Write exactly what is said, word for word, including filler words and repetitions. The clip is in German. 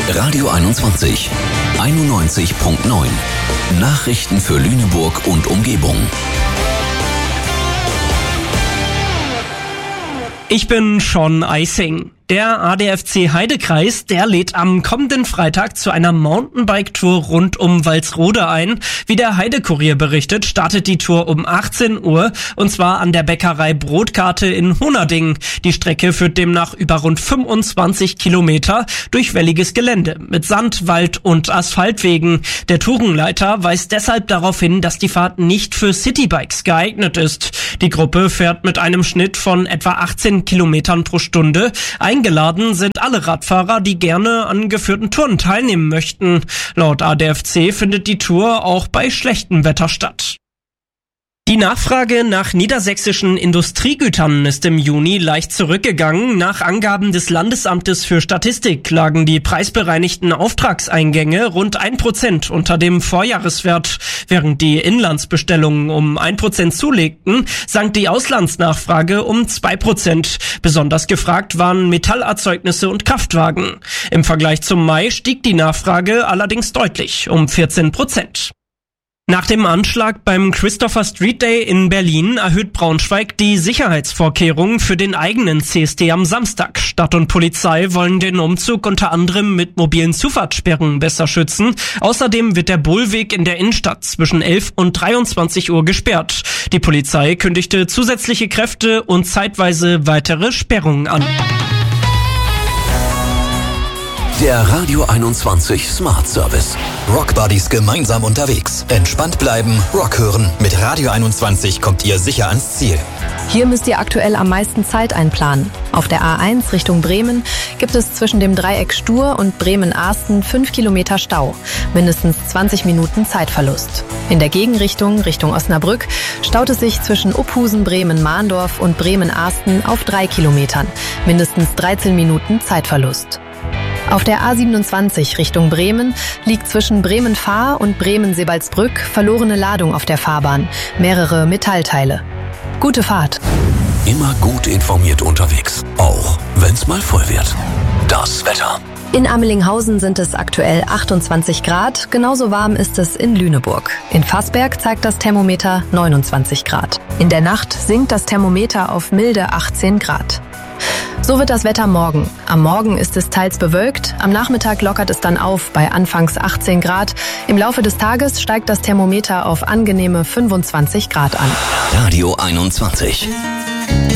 Radio einundzwanzig. einundneunzig Komma neun. Nachrichten für Lüneburg und Umgebung. Ich bin Sean Eising. Der A D F C Heidekreis, der lädt am kommenden Freitag zu einer Mountainbike-Tour rund um Walsrode ein. Wie der Heide-Kurier berichtet, startet die Tour um achtzehn Uhr und zwar an der Bäckerei Brotkarte in Honerding. Die Strecke führt demnach über rund fünfundzwanzig Kilometer durch welliges Gelände mit Sand, Wald und Asphaltwegen. Der Tourenleiter weist deshalb darauf hin, dass die Fahrt nicht für Citybikes geeignet ist. Die Gruppe fährt mit einem Schnitt von etwa achtzehn Kilometern pro Stunde. Eingeladen sind alle Radfahrer, die gerne an geführten Touren teilnehmen möchten. Laut A D F C findet die Tour auch bei schlechtem Wetter statt. Die Nachfrage nach niedersächsischen Industriegütern ist im Juni leicht zurückgegangen. Nach Angaben des Landesamtes für Statistik lagen die preisbereinigten Auftragseingänge rund ein Prozent unter dem Vorjahreswert. Während die Inlandsbestellungen um ein Prozent zulegten, sank die Auslandsnachfrage um zwei Prozent. Besonders gefragt waren Metallerzeugnisse und Kraftwagen. Im Vergleich zum Mai stieg die Nachfrage allerdings deutlich um vierzehn Prozent. Nach dem Anschlag beim Christopher Street Day in Berlin erhöht Braunschweig die Sicherheitsvorkehrungen für den eigenen C S D am Samstag. Stadt und Polizei wollen den Umzug unter anderem mit mobilen Zufahrtssperren besser schützen. Außerdem wird der Bohlweg in der Innenstadt zwischen elf und dreiundzwanzig Uhr gesperrt. Die Polizei kündigte zusätzliche Kräfte und zeitweise weitere Sperrungen an. Der Radio einundzwanzig Smart Service. Rock Buddies gemeinsam unterwegs. Entspannt bleiben, Rock hören. Mit Radio einundzwanzig kommt ihr sicher ans Ziel. Hier müsst ihr aktuell am meisten Zeit einplanen. Auf der A eins Richtung Bremen gibt es zwischen dem Dreieck Stur und Bremen-Arsten fünf Kilometer Stau. Mindestens zwanzig Minuten Zeitverlust. In der Gegenrichtung, Richtung Osnabrück, staut es sich zwischen Uphusen, Bremen-Mahndorf und Bremen-Arsten auf drei Kilometern. Mindestens dreizehn Minuten Zeitverlust. Auf der A siebenundzwanzig Richtung Bremen liegt zwischen Bremen-Fahr und Bremen-Sebalsbrück verlorene Ladung auf der Fahrbahn, mehrere Metallteile. Gute Fahrt. Immer gut informiert unterwegs, auch wenn's mal voll wird. Das Wetter. In Amelinghausen sind es aktuell achtundzwanzig Grad, genauso warm ist es in Lüneburg. In Fassberg zeigt das Thermometer neunundzwanzig Grad. In der Nacht sinkt das Thermometer auf milde achtzehn Grad. So wird das Wetter morgen. Am Morgen ist es teils bewölkt, am Nachmittag lockert es dann auf bei anfangs achtzehn Grad. Im Laufe des Tages steigt das Thermometer auf angenehme fünfundzwanzig Grad an. Radio einundzwanzig.